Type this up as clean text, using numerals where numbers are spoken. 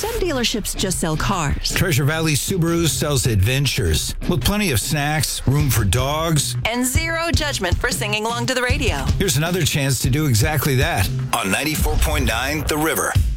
some dealerships just sell cars. Treasure Valley Subaru sells adventures with plenty of snacks, room for dogs, and zero judgment for singing along to the radio. Here's another chance to do exactly that on 94.9 The River.